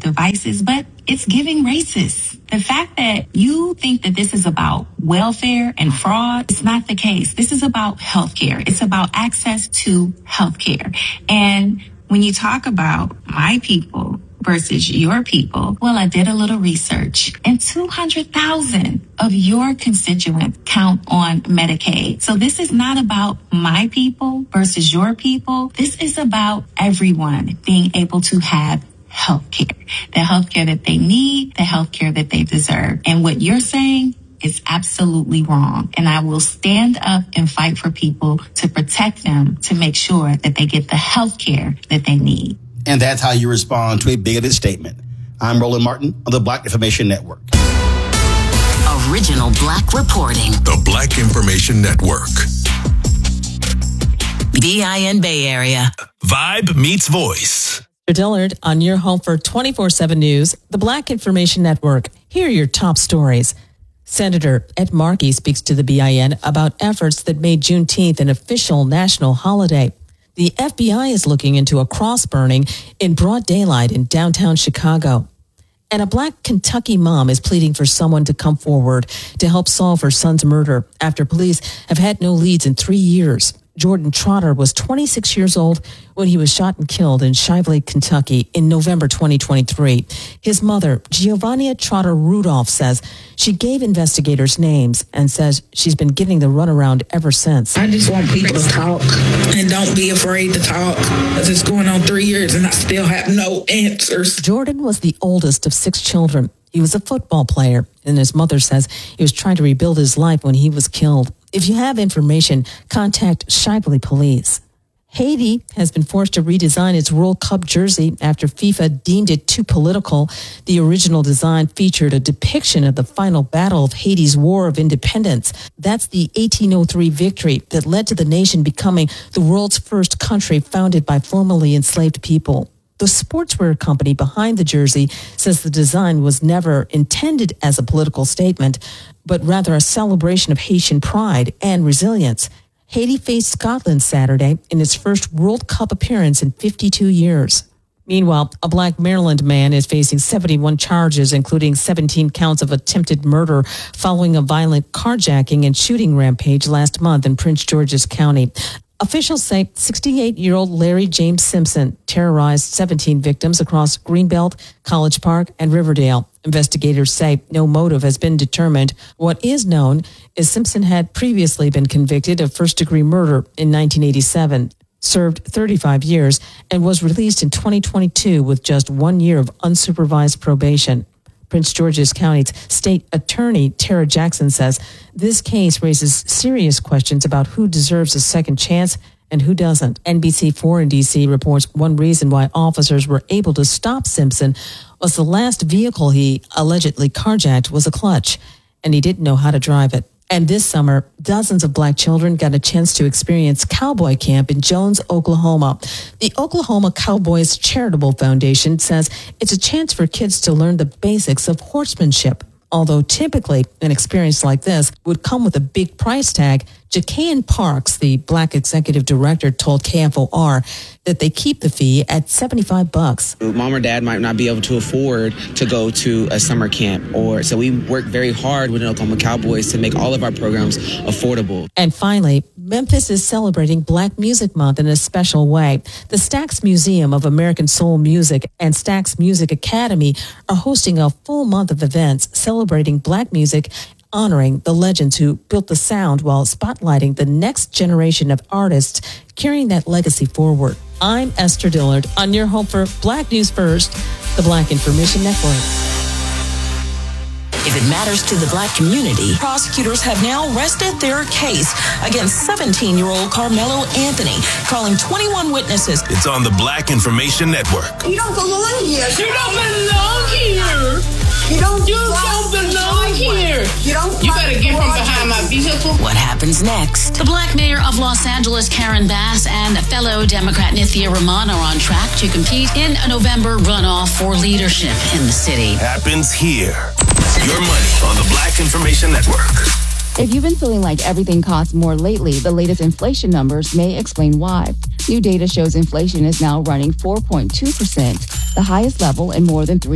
devices, but it's giving racist. The fact that you think that this is about welfare and fraud, it's not the case. This is about healthcare. It's about access to healthcare. And when you talk about my people versus your people, well, I did a little research, and 200,000 of your constituents count on Medicaid. So this is not about my people versus your people. This is about everyone being able to have healthcare, the healthcare that they need, the healthcare that they deserve. And what you're saying is absolutely wrong. And I will stand up and fight for people to protect them, to make sure that they get the healthcare that they need. And that's how you respond to a bigoted statement. I'm Roland Martin on the Black Information Network. Original Black reporting. The Black Information Network. BIN Bay Area. Vibe meets voice. Dillard on your home for 24/7 News, the Black Information Network. Here are your top stories. Senator Ed Markey speaks to the BIN about efforts that made Juneteenth an official national holiday. The FBI is looking into a cross burning in broad daylight in downtown Chicago. And a Black Kentucky mom is pleading for someone to come forward to help solve her son's murder after police have had no leads in 3 years. Jordan Trotter was 26 years old when he was shot and killed in Shively, Kentucky in November 2023. His mother, Giovannia Trotter Rudolph, says she gave investigators names and says she's been getting the runaround ever since. I just want people to talk and don't be afraid to talk, because it's going on 3 years and I still have no answers. Jordan was the oldest of 6 children. He was a football player, and his mother says he was trying to rebuild his life when he was killed. If you have information, contact Shively Police. Haiti has been forced to redesign its World Cup jersey after FIFA deemed it too political. The original design featured a depiction of the final battle of Haiti's War of Independence. That's the 1803 victory that led to the nation becoming the world's first country founded by formerly enslaved people. The sportswear company behind the jersey says the design was never intended as a political statement, but rather a celebration of Haitian pride and resilience. Haiti faced Scotland Saturday in its first World Cup appearance in 52 years. Meanwhile, a Black Maryland man is facing 71 charges, including 17 counts of attempted murder following a violent carjacking and shooting rampage last month in Prince George's County. Officials say 68-year-old Larry James Simpson terrorized 17 victims across Greenbelt, College Park, and Riverdale. Investigators say no motive has been determined. What is known is Simpson had previously been convicted of first-degree murder in 1987, served 35 years, and was released in 2022 with just 1 year of unsupervised probation. Prince George's County's state attorney, Tara Jackson, says this case raises serious questions about who deserves a second chance and who doesn't. NBC4 in D.C. reports one reason why officers were able to stop Simpson was the last vehicle he allegedly carjacked was a clutch, and he didn't know how to drive it. And this summer, dozens of Black children got a chance to experience cowboy camp in Jones, Oklahoma. The Oklahoma Cowboys Charitable Foundation says it's a chance for kids to learn the basics of horsemanship. Although typically an experience like this would come with a big price tag, Ja'Kian Parks, the Black executive director, told KFOR that they keep the fee at $75. Mom or dad might not be able to afford to go to a summer camp, so we work very hard with the Oklahoma Cowboys to make all of our programs affordable. And finally, Memphis is celebrating Black Music Month in a special way. The Stax Museum of American Soul Music and Stax Music Academy are hosting a full month of events celebrating Black music, honoring the legends who built the sound while spotlighting the next generation of artists carrying that legacy forward. I'm Esther Dillard on your home for Black News First, the Black Information Network. If it matters to the Black community, prosecutors have now rested their case against 17-year-old Carmelo Anthony, calling 21 witnesses. It's on the Black Information Network. You don't belong here. You don't belong here. You don't belong here. You better get from behind my vehicle. What happens next? The Black mayor of Los Angeles, Karen Bass, and fellow Democrat Nithya Rahman are on track to compete in a November runoff for leadership in the city. Happens here. Your money on the Black Information Network. If you've been feeling like everything costs more lately, the latest inflation numbers may explain why. New data shows inflation is now running 4.2%, the highest level in more than 3